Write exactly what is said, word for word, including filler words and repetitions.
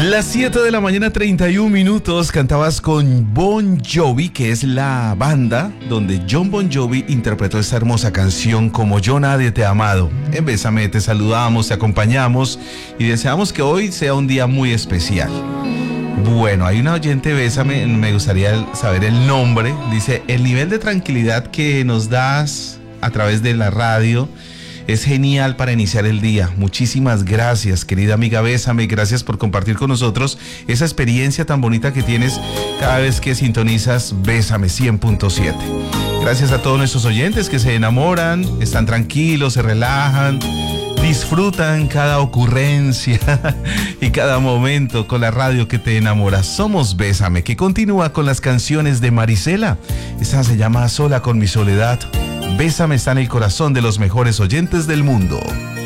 Las siete de la mañana, treinta y un minutos, cantabas con Bon Jovi, que es la banda donde Jon Bon Jovi interpretó esta hermosa canción Como yo nadie te ha amado. En Bésame te saludamos, te acompañamos y deseamos que hoy sea un día muy especial. Bueno, hay una oyente, Bésame, me gustaría saber el nombre. Dice, el nivel de tranquilidad que nos das a través de la radio es genial para iniciar el día. Muchísimas gracias, querida amiga Bésame. Gracias por compartir con nosotros esa experiencia tan bonita que tienes cada vez que sintonizas Bésame cien punto siete. Gracias a todos nuestros oyentes que se enamoran, están tranquilos, se relajan, disfrutan cada ocurrencia y cada momento con la radio que te enamora. Somos Bésame, que continúa con las canciones de Marisela. Esta se llama Sola con mi soledad. Bésame está en el corazón de los mejores oyentes del mundo.